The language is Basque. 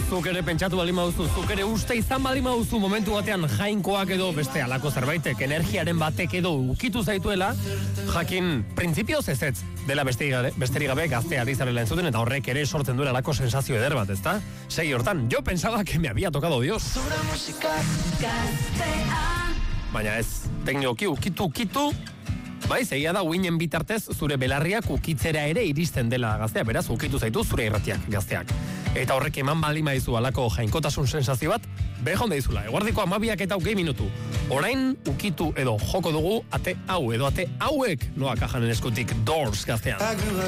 zuk ere pentsatu bali mauzu, zuk ere uste izan bali mauzu momentu batean jainkoak edo beste alako zerbaitek, energiaren batek edo ukitu zaituela, jakin printzipioz ezetz dela besterik gabe gaztea ari zarela entzuten, eta horrek ere sortzen duela alako sensazio eder bat, ezta? Segi hortan, yo pensaba que me había tocado Dios. Baina ez, teknikoki ukitu, bai, zeia da uinen bitartez zure belarriak ukitzera ere iristen dela gaztea, beraz ukitu zaitu zure irratiak gazteak. Eta horrek eman bali maizu alako jainkotasun sensazio bat, behon daizula, eguardiko 12 eta 20 minutu. Orain ukitu edo joko dugu ate hau edo ate hauek noa kajanen eskutik Doors gaztean.